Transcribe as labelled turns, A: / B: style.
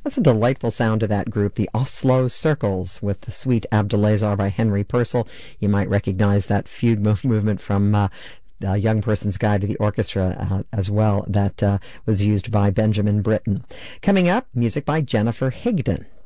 A: That's a delightful sound to that group, the Oslo Circles, with the Sweet Abdulazar by Henry Purcell. You might recognize that fugue movement from Young Person's Guide to the Orchestra as well, that was used by Benjamin Britten. Coming up, music by Jennifer Higdon.